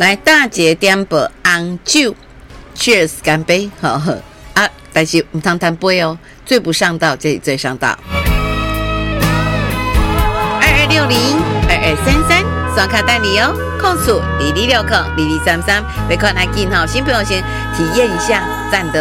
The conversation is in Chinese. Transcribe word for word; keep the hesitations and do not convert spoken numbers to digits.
来大姐点杯红酒 ，Cheers 干杯，好喝啊！但是唔通贪杯哦，最不上道，这里最上道。二二六零二二三三，刷卡带你哦，控诉零零六控零零三三，别看来进哈，新朋友先体验一下赞的。